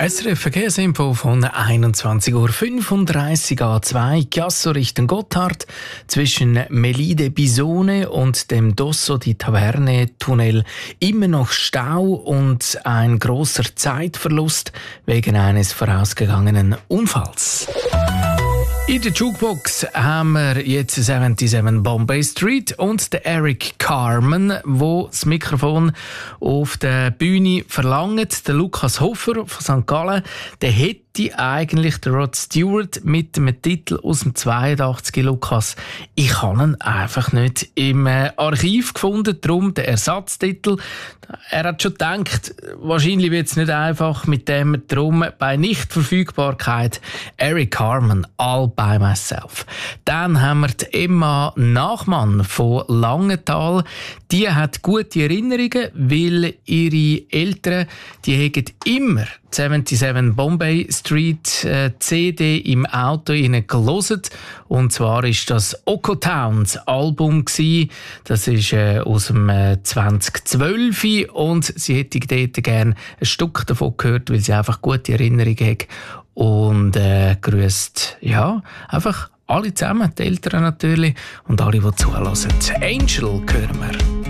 SRF Verkehrsinfo von 21.35 Uhr A2 Chiasso Richtung Gotthard zwischen Melide Bisone und dem Dosso di Taverne Tunnel immer noch Stau und ein grosser Zeitverlust wegen eines vorausgegangenen Unfalls. In der Jukebox haben wir jetzt 77 Bombay Street und der Eric Carmen, wo das Mikrofon auf der Bühne verlangt. Der Lukas Hofer von St. Gallen, der hätte eigentlich der Rod Stewart mit dem Titel aus dem 82. Lukas. Ich habe ihn einfach nicht im Archiv gefunden, darum der Ersatztitel. Er hat schon gedacht, wahrscheinlich wird es nicht einfach mit dem, darum bei Nichtverfügbarkeit Eric Carmen, All by Myself. Dann haben wir die Emma Nachmann von Langenthal. Die hat gute Erinnerungen, weil ihre Eltern, die haben immer 77 Bombay Street CD im Auto gehört. Und zwar ist das Okotowns Album gsi. Das ist aus dem 2012 und sie hätte dort gerne ein Stück davon gehört, weil sie einfach gute Erinnerungen hat. Und grüßt einfach alle zusammen, die Eltern natürlich und alle, die zuhören. Angel hören wir.